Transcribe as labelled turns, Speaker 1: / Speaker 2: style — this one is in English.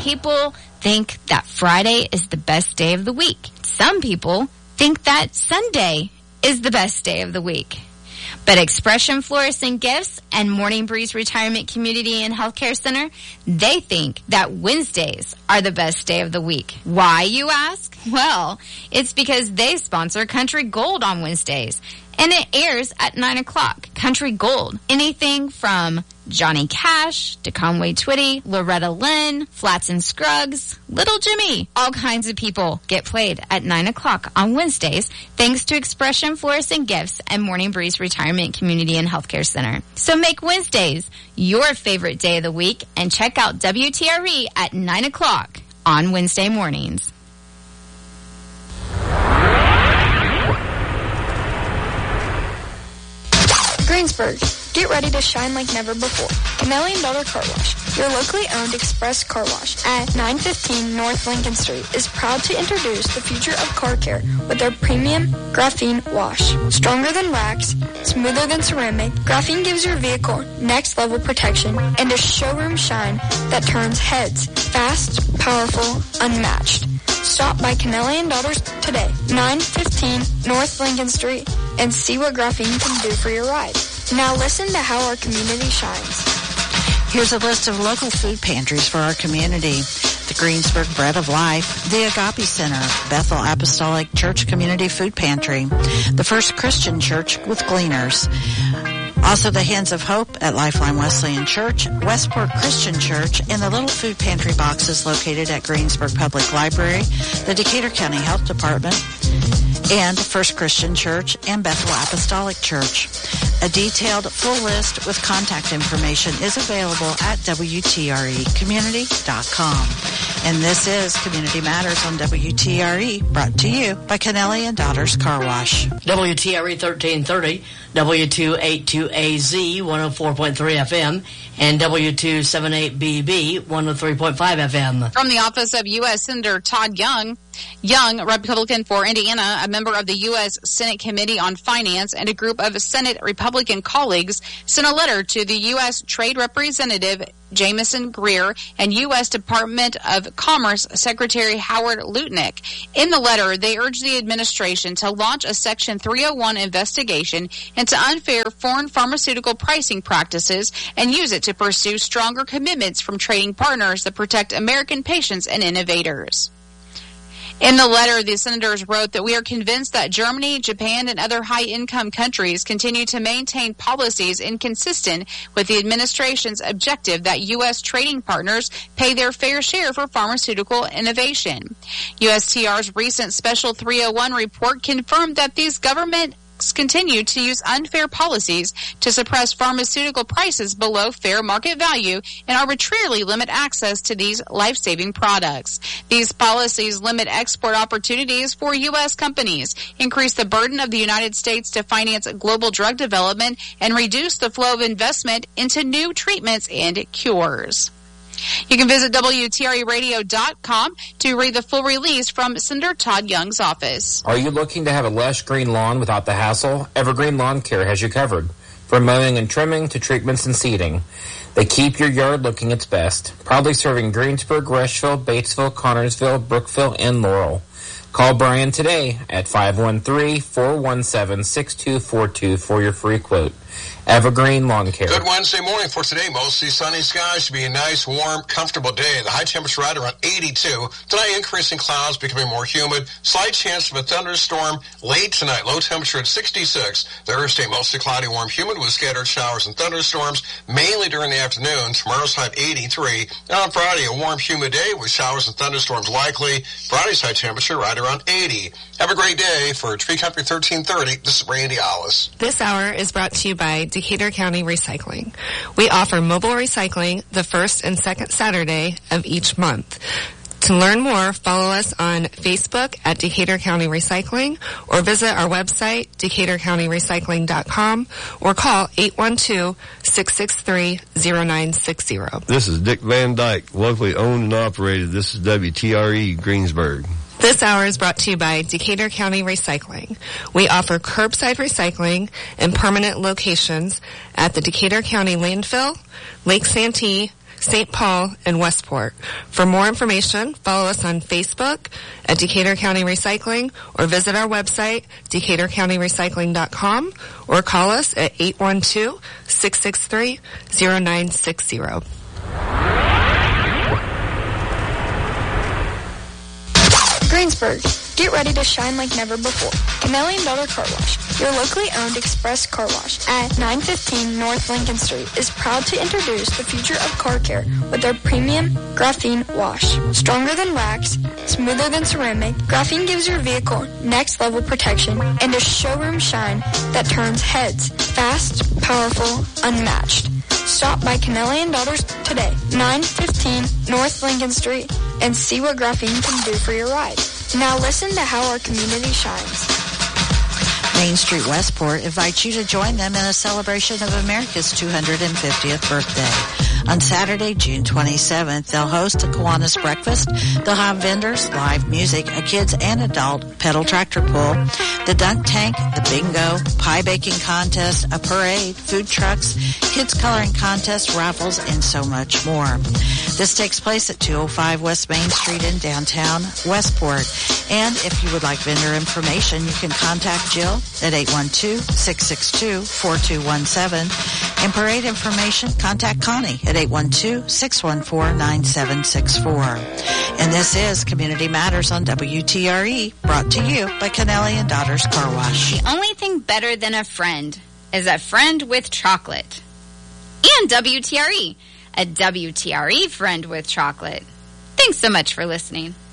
Speaker 1: people think that Friday is the best day of the week. Some people think that Sunday is the best day of the week. But Expression Florists and Gifts and Morning Breeze Retirement Community and Healthcare Center, they think that Wednesdays are the best day of the week. Why, you ask? Well, it's because they sponsor Country Gold on Wednesdays, and it airs at 9 o'clock. Country Gold, anything from Johnny Cash to Conway Twitty, Loretta Lynn, Flats and Scruggs, Little Jimmy. All kinds of people get played at 9 o'clock on Wednesdays thanks to Expression Florists and Gifts and Morning Breeze Retirement Community and Healthcare Center. So make Wednesdays your favorite day of the week and check out WTRE at 9 o'clock on Wednesday mornings.
Speaker 2: Greensburg, get ready to shine like never before. Canelli & Daughter Car Wash, your locally owned express car wash at 915 North Lincoln Street, is proud to introduce the future of car care with their premium graphene wash. Stronger than wax, smoother than ceramic, graphene gives your vehicle next level protection and a showroom shine that turns heads. Fast, powerful, unmatched. Stop by Canelli & Daughters today, 915 North Lincoln Street, and see what graphene can do for your ride. Now listen to how our community shines.
Speaker 3: Here's a list of local food pantries for our community. The Greensburg Bread of Life, the Agape Center, Bethel Apostolic Church Community Food Pantry, the First Christian Church with Gleaners. Also the Hands of Hope at Lifeline Wesleyan Church, Westport Christian Church, and the Little Food Pantry boxes located at Greensburg Public Library, the Decatur County Health Department, and First Christian Church and Bethel Apostolic Church. A detailed full list with contact information is available at WTREcommunity.com. And this is Community Matters on WTRE, brought to you by Canelli & Daughters Car Wash.
Speaker 4: WTRE 1330, W282AZ 104.3 FM, and W278BB 103.5 FM.
Speaker 5: From the office of U.S. Senator Todd Young, Republican for Indiana, a member of the U.S. Senate Committee on Finance, and a group of Senate Republican colleagues sent a letter to the U.S. Trade Representative Jamieson Greer and U.S. Department of Commerce Secretary Howard Lutnick. In the letter, they urged the administration to launch a Section 301 investigation into unfair foreign pharmaceutical pricing practices and use it to pursue stronger commitments from trading partners that protect American patients and innovators. In the letter, the senators wrote that we are convinced that Germany, Japan, and other high-income countries continue to maintain policies inconsistent with the administration's objective that U.S. trading partners pay their fair share for pharmaceutical innovation. USTR's recent Special 301 report confirmed that these governments continue to use unfair policies to suppress pharmaceutical prices below fair market value and arbitrarily limit access to these life-saving products. These policies limit export opportunities for U.S. companies, increase the burden of the United States to finance global drug development, and reduce the flow of investment into new treatments and cures. You can visit WTREradio.com to read the full release from Senator Todd Young's office.
Speaker 6: Are you looking to have a lush green lawn without the hassle? Evergreen Lawn Care has you covered. From mowing and trimming to treatments and seeding, they keep your yard looking its best. Proudly serving Greensburg, Rushville, Batesville, Connorsville, Brookville, and Laurel. Call Brian today at 513-417-6242 for your free quote. Evergreen Lawn Care.
Speaker 7: Good Wednesday morning for today. Mostly sunny skies. Should be a nice, warm, comfortable day. The high temperature right around 82. Tonight, increasing clouds, becoming more humid. Slight chance of a thunderstorm late tonight. Low temperature at 66. Thursday, mostly cloudy, warm, humid with scattered showers and thunderstorms, mainly during the afternoon. Tomorrow's high 83. And on Friday, a warm, humid day with showers and thunderstorms likely. Friday's high temperature right around 80. Have a great day. For Tree Company 1330, this is Randy Alice.
Speaker 8: This hour is brought to you by Decatur County Recycling. We offer mobile recycling the first and second Saturday of each month. To learn more, follow us on Facebook at Decatur County Recycling or visit our website, DecaturCountyRecycling.com, or call 812-663-0960.
Speaker 9: This is Dick Van Dyke, locally owned and operated. This is WTRE Greensburg.
Speaker 8: This hour is brought to you by Decatur County Recycling. We offer curbside recycling in permanent locations at the Decatur County Landfill, Lake Santee, St. Paul, and Westport. For more information, follow us on Facebook at Decatur County Recycling or visit our website, DecaturCountyRecycling.com, or call us at 812-663-0960.
Speaker 2: Greensburg, get ready to shine like never before. Canelli & Daughter Car Wash, your locally owned express car wash at 915 North Lincoln Street, is proud to introduce the future of car care with their premium graphene wash. Stronger than wax, smoother than ceramic, graphene gives your vehicle next level protection and a showroom shine that turns heads. Fast, powerful, unmatched. Stop by Canelli & Daughters today, 915 North Lincoln Street, and see what graphene can do for your ride. Now listen to how our community shines.
Speaker 3: Main Street Westport invites you to join them in a celebration of America's 250th birthday. On Saturday, June 27th, they'll host a Kiwanis breakfast. They'll have vendors, live music, a kids and adult pedal tractor pull, the dunk tank, the bingo, pie baking contest, a parade, food trucks, kids coloring contest, raffles, and so much more. This takes place at 205 West Main Street in downtown Westport. And if you would like vendor information, you can contact Jill at 812-662-4217. And parade information, contact Connie at 812-614-9764. And this is Community Matters on WTRE, brought to you by Canelli & Daughters Car Wash.
Speaker 1: The only thing better than a friend is a friend with chocolate. And WTRE, a WTRE friend with chocolate. Thanks so much for listening.